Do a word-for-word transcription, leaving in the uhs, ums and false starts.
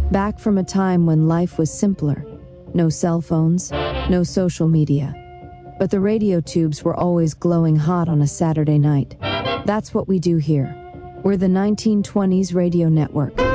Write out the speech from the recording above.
Back from a time when life was simpler. No cell phones, no social media. But the radio tubes were always glowing hot on a Saturday night. That's what we do here. We're the nineteen twenties Radio Network.